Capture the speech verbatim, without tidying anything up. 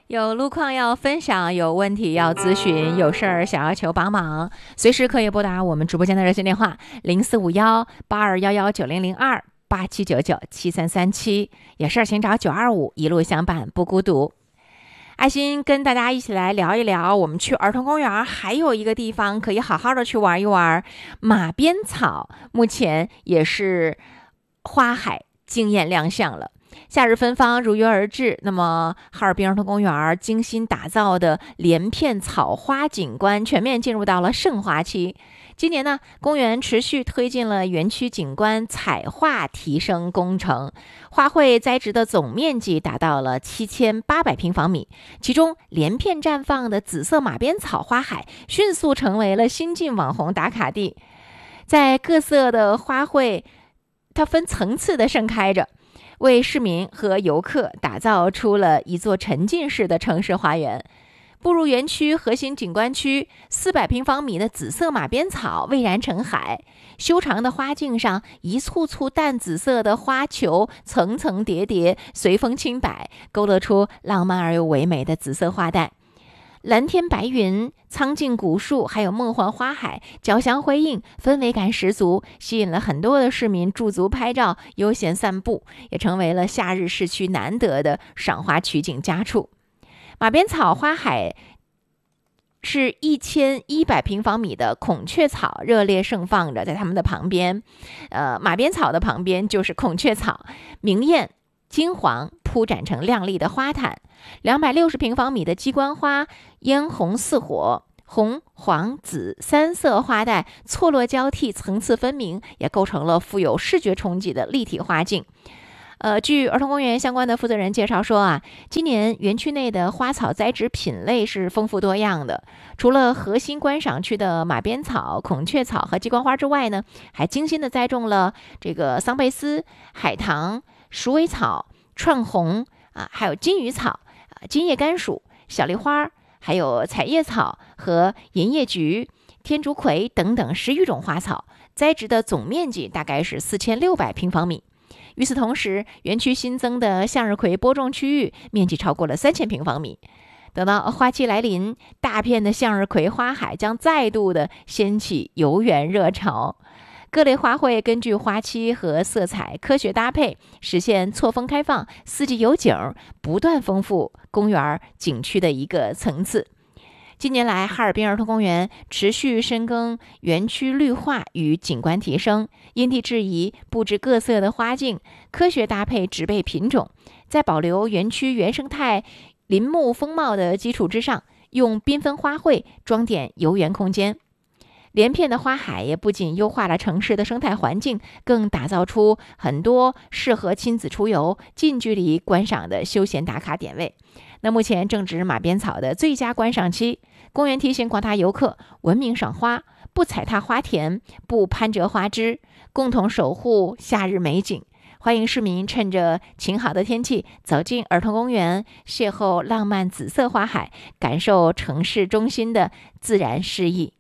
有路况要分享，有问题要咨询，有事儿想要求帮忙，随时可以拨打我们直播间的热线电话零四五幺八二幺幺九零零二八七九九七三三七，有事儿请找九二五，一路相伴不孤独。爱心跟大家一起来聊一聊，我们去儿童公园还有一个地方可以好好的去玩一玩，马鞭草目前也是花海惊艳亮相了。夏日芬芳如约而至，那么哈尔滨儿童公园精心打造的连片草花景观全面进入到了盛花期。今年呢，公园持续推进了园区景观彩画提升工程，花卉栽植的总面积达到了七千八百平方米，其中连片绽放的紫色马鞭草花海迅速成为了新晋网红打卡地。在各色的花卉，它分层次的盛开着，为市民和游客打造出了一座沉浸式的城市花园。步入园区核心景观区，四百平方米的紫色马鞭草蔚然成海，修长的花径上一簇簇淡紫色的花球层层叠叠，随风轻摆，勾勒出浪漫而又唯美的紫色花带。蓝天白云、苍劲古树，还有梦幻花海，交相辉映，氛围感十足，吸引了很多的市民驻足拍照、悠闲散步，也成为了夏日市区难得的赏花取景佳处。马鞭草花海是一千一百平方米的孔雀草热烈盛放着，在它们的旁边，呃，马鞭草的旁边就是孔雀草，明艳金黄，铺展成亮丽的花毯。两百六十平方米的鸡冠花嫣红似火，红、黄、紫三色花带错落交替，层次分明，也构成了富有视觉冲击的立体花境。呃，据儿童公园相关的负责人介绍说啊，今年园区内的花草栽植品类是丰富多样的，除了核心观赏区的马鞭草、孔雀草和鸡冠花之外呢，还精心的栽种了这个桑贝丝、海棠、鼠尾草、串红啊，还有金鱼草、啊、金叶甘薯、小梨花，还有彩叶草和银叶菊、天竺葵等等十余种花草，栽植的总面积大概是四千六百平方米。与此同时，园区新增的向日葵播种区域面积超过了三千平方米。等到花期来临，大片的向日葵花海将再度的掀起游园热潮。各类花卉根据花期和色彩科学搭配，实现错峰开放、四季有景，不断丰富公园景区的一个层次。近年来，哈尔滨儿童公园持续深耕园区绿化与景观提升，因地制宜布置各色的花径，科学搭配植被品种，在保留园区原生态林木风貌的基础之上，用缤纷花卉装点游园空间。连片的花海也不仅优化了城市的生态环境，更打造出很多适合亲子出游、近距离观赏的休闲打卡点位。那目前正值马鞭草的最佳观赏期，公园提醒广大游客文明赏花，不踩踏花田，不攀折花枝，共同守护夏日美景。欢迎市民趁着晴好的天气走进儿童公园，邂逅浪漫紫色花海，感受城市中心的自然诗意。